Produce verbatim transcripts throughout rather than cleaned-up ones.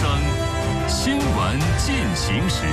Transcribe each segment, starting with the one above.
生，新闻进行时。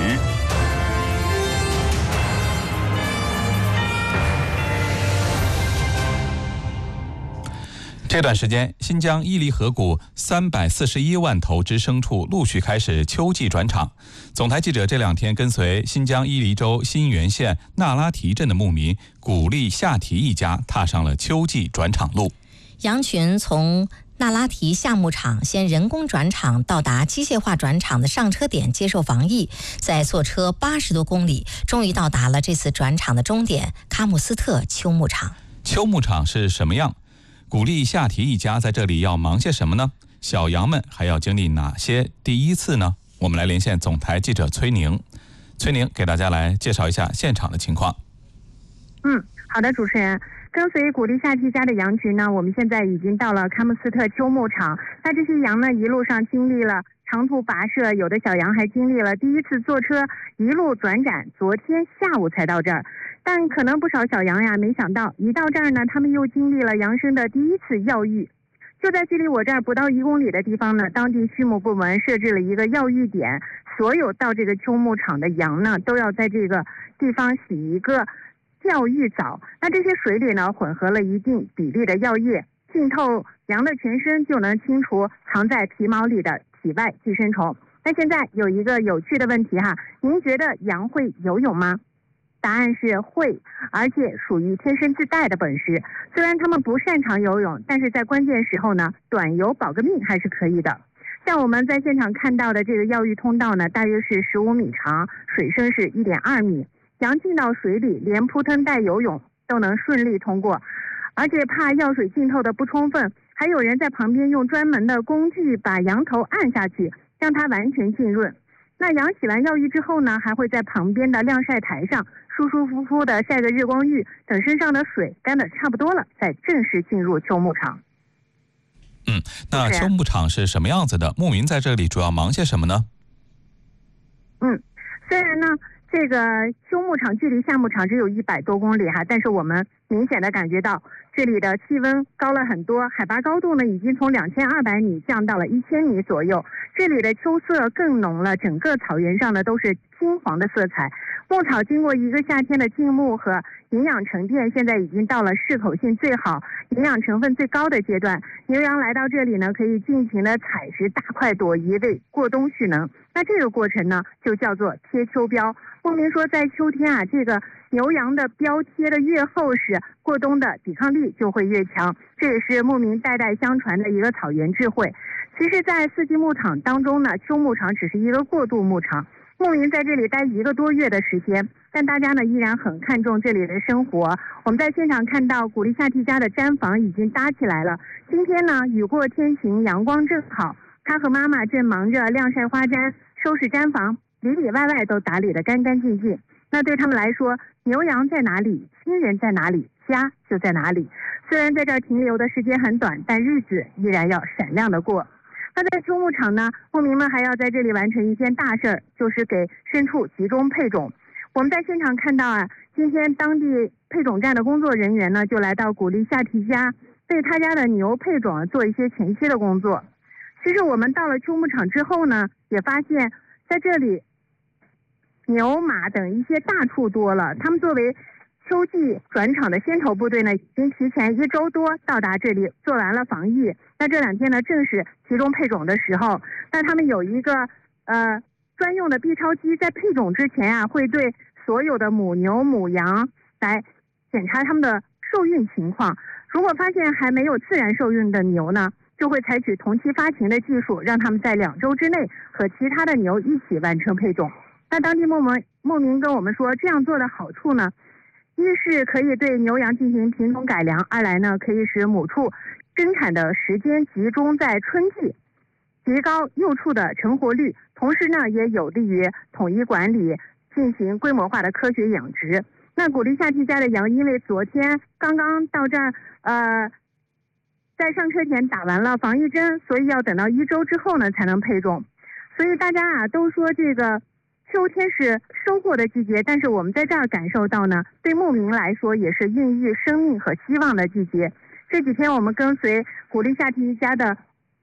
这段时间，新疆伊犁河谷三百四十一万头只牲畜陆续开始秋季转场。总台记者这两天跟随新疆伊犁州新源县那拉提镇的牧民古力夏提一家踏上了秋季转场路。 羊群从那拉提夏牧场先人工转场，到达机械化转场的上车点接受防疫，再坐车八十多公里，终于到达了这次转场的终点喀木斯特秋牧场。 秋牧场是什么样？古力夏提一家在这里要忙些什么呢？小羊们还要经历哪些第一次呢？我们来连线总台记者崔宁。崔宁给大家来介绍一下现场的情况。 嗯，好的，主持人。跟随古力夏提家的羊群呢，我们现在已经到了喀木斯特秋牧场。那这些羊呢，一路上经历了长途跋涉，有的小羊还经历了第一次坐车一路转展，昨天下午才到这儿。但可能不少小羊呀，没想到一到这儿呢，他们又经历了羊生的第一次药浴。就在距离我这儿不到一公里的地方呢，当地畜牧部门设置了一个药浴点，所有到这个秋牧场的羊呢，都要在这个地方洗一个药浴澡。那这些水里呢，混合了一定比例的药液，浸透羊的全身，就能清除藏在皮毛里的体外寄生虫。那现在有一个有趣的问题哈，您觉得羊会游泳吗？答案是会，而且属于天生自带的本事。虽然他们不擅长游泳，但是在关键时候呢，短游保个命还是可以的。像我们在现场看到的这个药浴通道呢，大约是十五米长，水深是一点二米。羊进到水里，连扑腾带游泳都能顺利通过。而且怕药水浸透的不充分，还有人在旁边用专门的工具把羊头按下去，让它完全浸润。那羊洗完药浴之后呢，还会在旁边的晾晒台上舒舒服服的晒个日光浴，等身上的水干得差不多了，再正式进入秋牧场。 嗯，那秋牧场是什么样子的？牧民在这里主要忙些什么呢？ 嗯，虽然呢这个秋牧场距离夏牧场只有一百多公里哈，但是我们明显的感觉到这里的气温高了很多，海拔高度呢已经从两千二百米降到了一千米左右。这里的秋色更浓了，整个草原上呢都是金黄的色彩。牧草经过一个夏天的浸牧和营养沉淀，现在已经到了适口性最好、营养成分最高的阶段。牛羊来到这里呢，可以尽情的采食大快朵颐，为过冬蓄能。那这个过程呢，就叫做贴秋膘。牧民说，在秋天啊，这个牛羊的膘贴的越厚实，过冬的抵抗力就会越强。这也是牧民代代相传的一个草原智慧。其实，在四季牧场当中呢，秋牧场只是一个过渡牧场。牧民在这里待一个多月的时间，但大家呢依然很看重这里的生活。我们在现场看到古力夏提家的毡房已经搭起来了。今天呢，雨过天晴，阳光正好，他和妈妈正忙着晾晒花毡、收拾毡房，里里外外都打理得干干净净。那对他们来说，牛羊在哪里，亲人在哪里，家就在哪里。虽然在这儿停留的时间很短，但日子依然要闪亮的过。那在秋牧场呢，牧民们还要在这里完成一件大事儿，就是给牲畜集中配种。我们在现场看到啊，今天当地配种站的工作人员呢，就来到古力夏提家，为他家的牛配种做一些前期的工作。其实我们到了秋牧场之后呢，也发现在这里牛马等一些大畜多了，他们作为秋季转场的先头部队呢，已经提前一周多到达这里，做完了防疫。那这两天呢，正是集中配种的时候。那他们有一个呃专用的 B 超机，在配种之前啊，会对所有的母牛、母羊来检查他们的受孕情况。如果发现还没有自然受孕的牛呢，就会采取同期发情的技术，让他们在两周之内和其他的牛一起完成配种。那当地牧民牧民跟我们说，这样做的好处呢，一是可以对牛羊进行品种改良，二来呢可以使母畜生产的时间集中在春季，提高幼畜的成活率，同时呢也有利于统一管理，进行规模化的科学养殖。那古力夏提家的羊因为昨天刚刚到这儿，呃，在上车前打完了防疫针，所以要等到一周之后呢才能配种。所以大家啊都说这个秋天是收获的季节，但是我们在这儿感受到呢，对牧民来说也是孕育生命和希望的季节。这几天我们跟随古力夏提家的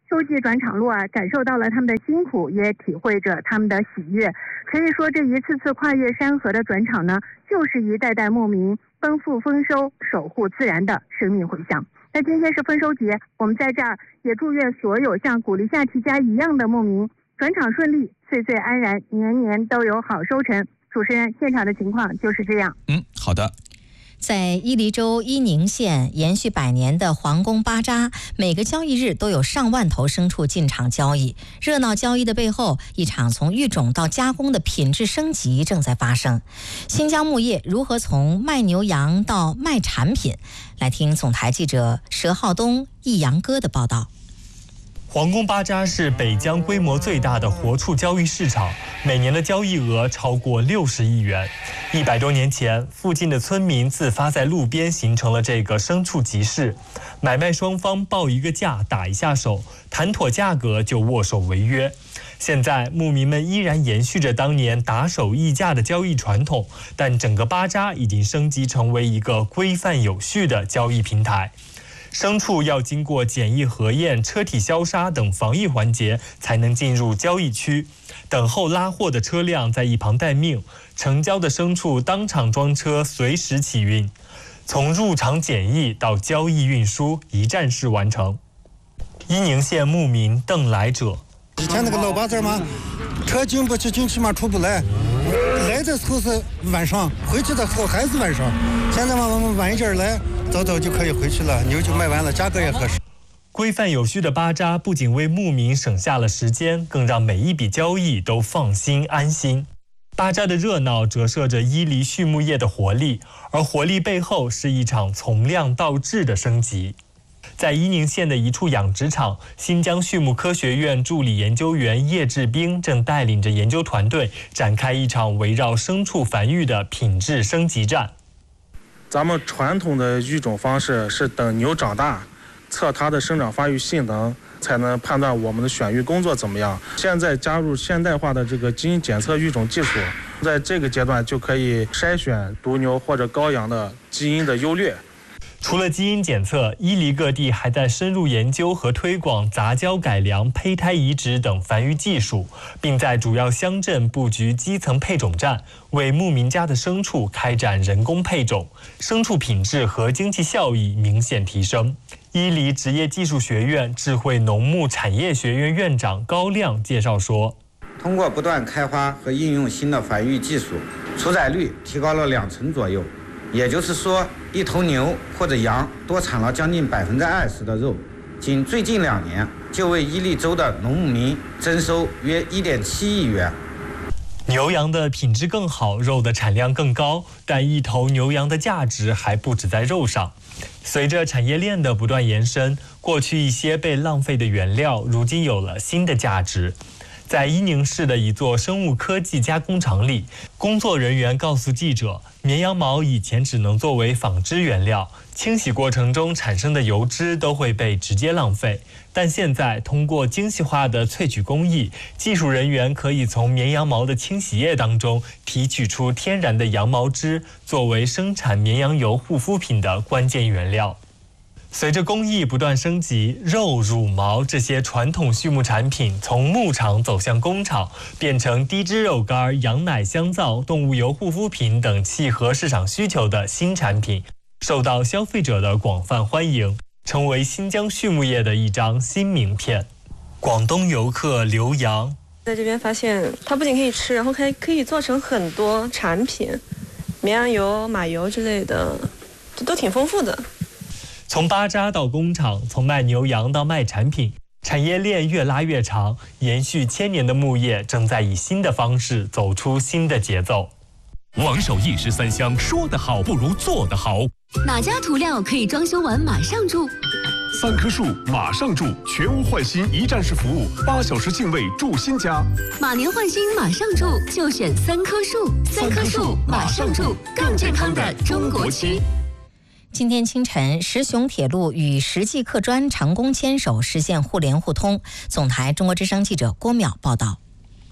秋季转场路啊，感受到了他们的辛苦，也体会着他们的喜悦。可以说，这一次次跨越山河的转场呢，就是一代代牧民奔赴丰收、守护自然的生命回响。那今天是丰收节，我们在这儿也祝愿所有像古力夏提家一样的牧民转场顺利，岁岁安然，年年都有好收成。主持人，现场的情况就是这样。 嗯，好的。 在伊犁州伊宁县延续百年的皇宫巴扎，每个交易日都有上万头牲畜进场交易。热闹交易的背后，一场从育种到加工的品质升级正在发生。新疆牧业如何从卖牛羊到卖产品？来听总台记者佘浩东、易阳哥的报道。 皇宫巴扎是北疆规模最大的活畜交易市场，每年的交易额超过六十亿元。一百多年前，附近的村民自发在路边形成了这个牲畜集市，买卖双方报一个价，打一下手，谈妥价格就握手为约。现在，牧民们依然延续着当年打手议价的交易传统，但整个巴扎已经升级成为一个规范有序的交易平台。牲畜要经过检疫核验、车体消杀等防疫环节，才能进入交易区。等候拉货的车辆在一旁待命，成交的牲畜当场装车，随时起运。从入场检疫到交易运输，一站式完成。伊宁县牧民邓来者： 以前那个老八字嘛，车进不去，进去嘛出不来。来的时候是晚上，回去的时候还是晚上。现在嘛，我们晚一点来，早早就可以回去了，牛就卖完了，价格也合适。 规范有序的巴扎不仅为牧民省下了时间，更让每一笔交易都放心安心。巴扎的热闹折射着伊犁畜牧业的活力，而活力背后是一场从量到质的升级。在伊宁县的一处养殖场，新疆畜牧科学院助理研究员叶志兵正带领着研究团队展开一场围绕牲畜繁育的品质升级战。 咱们传统的育种方式是等牛长大，测它的生长发育性能，才能判断我们的选育工作怎么样。现在加入现代化的这个基因检测育种技术，在这个阶段就可以筛选犊牛或者羔羊的基因的优劣。 除了基因检测，伊犁各地还在深入研究和推广杂交改良、胚胎移植等繁育技术，并在主要乡镇布局基层配种站，为牧民家的牲畜开展人工配种，牲畜品质和经济效益明显提升。伊犁职业技术学院智慧农牧产业学院院长高亮介绍说， 通过不断开发和应用新的繁育技术，出崽率提高了两成左右。也就是说，一头牛或者羊多产了将近百分之二十的肉，仅最近两年就为伊犁州的农牧民增收约一点七亿元。 牛羊的品质更好，肉的产量更高，但一头牛羊的价值还不止在肉上。随着产业链的不断延伸，过去一些被浪费的原料，如今有了新的价值。在伊宁市的一座生物科技加工厂里，工作人员告诉记者，绵羊毛以前只能作为纺织原料，清洗过程中产生的油脂都会被直接浪费。但现在通过精细化的萃取工艺，技术人员可以从绵羊毛的清洗液当中提取出天然的羊毛脂，作为生产绵羊油护肤品的关键原料。随着工艺不断升级，肉、乳毛这些传统畜牧产品从牧场走向工厂，变成低脂肉干、羊奶、香皂、动物油护肤品等契合市场需求的新产品，受到消费者的广泛欢迎，成为新疆畜牧业的一张新名片。广东游客刘洋在这边发现，它不仅可以吃，然后还可以做成很多产品，绵羊油、马油之类的，这都挺丰富的。 从巴扎到工厂，从卖牛羊到卖产品，产业链越拉越长，延续千年的牧业正在以新的方式走出新的节奏。 王守义十三香，说得好不如做得好。 哪家涂料可以装修完马上住？ 三棵树马上住，全屋换新一站式服务，八小时净位住新家。 马年换新马上住，就选三棵树。三棵树马上住，更健康的中国区。 今天清晨，石雄铁路与石济客专成功牵手，实现互联互通。总台中国之声记者郭淼报道。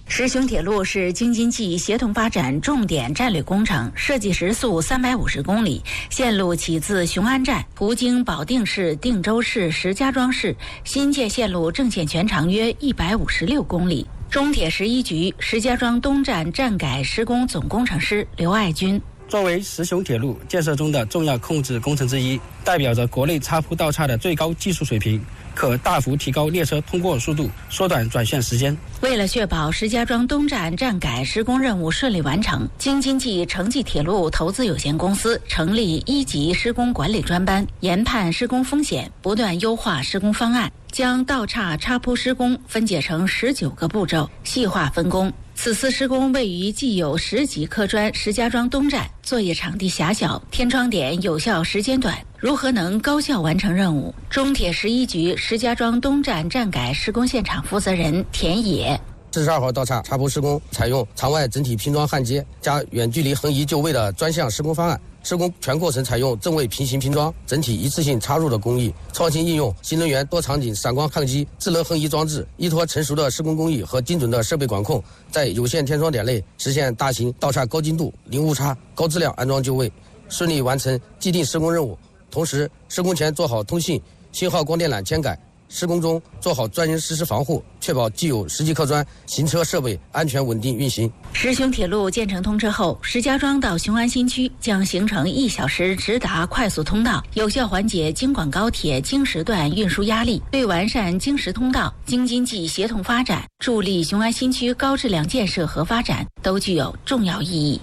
石雄铁路是京津冀协同发展重点战略工程，设计时速三百五十公里，线路起自雄安站，途经保定市、定州市、石家庄市。新建线路正线全长约一百五十六公里。中铁十一局石家庄东站站改施工总工程师刘爱军。 作为石雄铁路建设中的重要控制工程之一，代表着国内插铺道岔的最高技术水平，可大幅提高列车通过速度，缩短转线时间。 为了确保石家庄东站站改施工任务顺利完成，京津冀城际铁路投资有限公司成立一级施工管理专班，研判施工风险，不断优化施工方案，将道岔插铺施工分解成十九个步骤，细化分工。此次施工位于既有十级客砖石家庄东站，作业场地狭小，天窗点有效时间短，如何能高效完成任务？中铁十一局石家庄东站站改施工现场负责人田野。 四十二号道岔插铺施工采用场外整体拼装焊接加远距离横移就位的专项施工方案，施工全过程采用正位平行拼装、整体一次性插入的工艺，创新应用新能源多场景闪光焊机、智能横移装置，依托成熟的施工工艺和精准的设备管控，在有限天窗点内实现大型道岔高精度、零误差、高质量安装就位，顺利完成既定施工任务。同时，施工前做好通信、信号光电缆签改，施工中做好专人实施防护，确保既有实际客砖、行车设备安全稳定运行。 石雄铁路建成通车后，石家庄到雄安新区将形成一小时直达快速通道，有效缓解京广高铁京石段运输压力，对完善京石通道、京津冀协同发展、助力雄安新区高质量建设和发展都具有重要意义。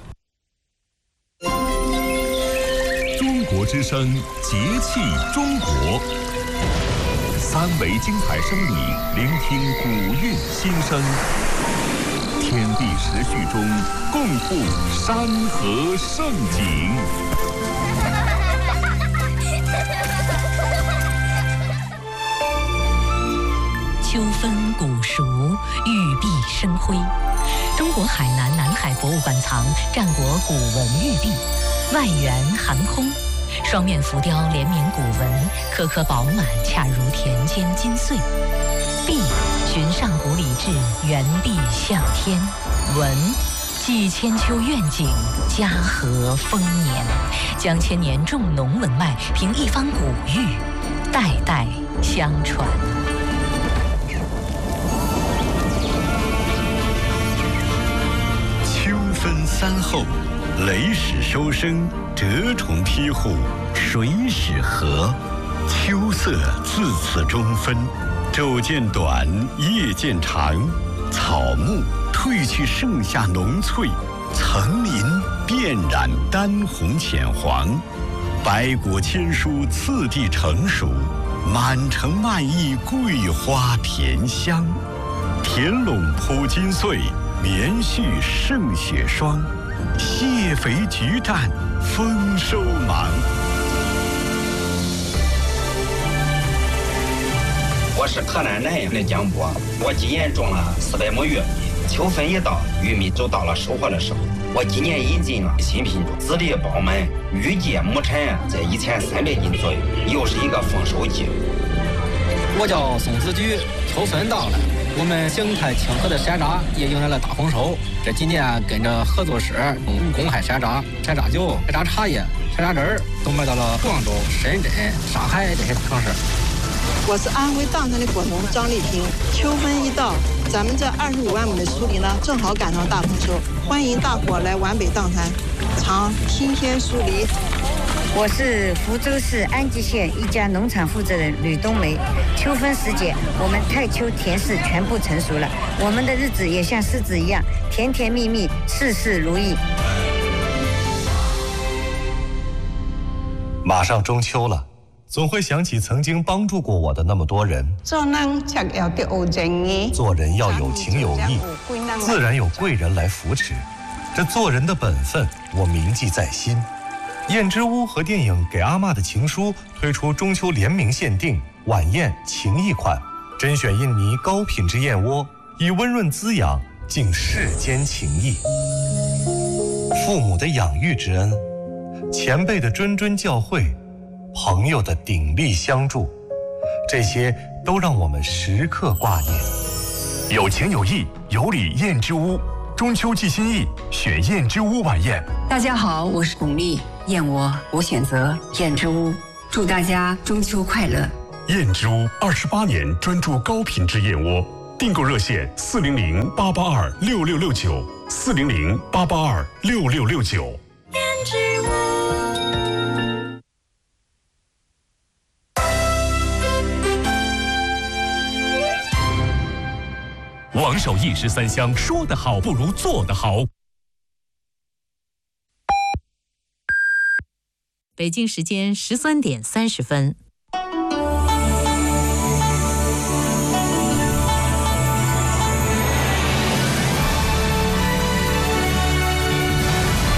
中国之声，节气中国。三维精彩声影，聆听古韵心声。天地时序中，共赴山河盛景。 秋分古熟，玉璧生辉。中国海南南海博物馆藏战国古文玉璧，外圆含空。双面浮雕连绵古文，颗颗饱满，恰如田间金穗。璧，寻上古礼制，原璧向天。文，寄千秋愿景，嘉禾丰年，将千年重农文脉凭一方古玉，代代相传。 秋分三后，雷始收声，蛰虫披户，水始和。秋色自此中分，昼渐短，夜渐长，草木褪去盛夏浓翠，层林遍染丹红浅黄，百果千蔬次第成熟，满城漫溢桂花甜香，田垄铺金穗，棉絮胜雪霜，蟹肥菊绽丰收忙。 我是河南南阳的江波，我今年种了四百亩玉米，秋分一到，玉米就到了收获的时候。我今年引进了新品种，籽粒饱满，预计亩产在一千三百斤左右，又是一个丰收季。 我叫宋子菊，秋分到了，我们邢台清河的山楂也迎来了大丰收。这几年跟着合作社公开山楂、山楂酒、山楂茶叶、山楂汁儿都卖到了广州、深圳、上海这些城市。 我是安徽砀山的果农张丽萍。秋分一到，咱们这二十五万亩的锄梨呢，正好赶上大丰收，欢迎大伙来皖北砀山尝新鲜锄梨。 我是福州市安吉县一家农场负责人吕冬梅。秋分时节，我们太丘田氏全部成熟了，我们的日子也像狮子一样甜甜蜜蜜，事事如意。 马上中秋了，总会想起曾经帮助过我的那么多人。 做人就要得有正义， 做人要有情有义，自然有贵人来扶持。这做人的本分，我铭记在心。燕之屋和电影《给阿嬷的情书》推出中秋联名限定晚宴情谊款，甄选印尼高品质燕窝，以温润滋养敬世间情谊。父母的养育之恩，前辈的谆谆教诲，朋友的鼎力相助，这些都让我们时刻挂念。 有情有义， 有礼燕之屋。中秋寄心意，选燕之屋晚宴。 大家好，我是巩俐，燕窝我选择燕之屋，祝大家中秋快乐。 燕之屋二十八年专注高品质燕窝，订购热线四零零八八二六六六九四零零八八二六六六九。 燕之屋。 王守义十三香，说得好不如做得好。 北京时间十三点三十分。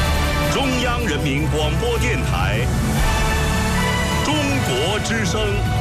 中央人民广播电台，中国之声。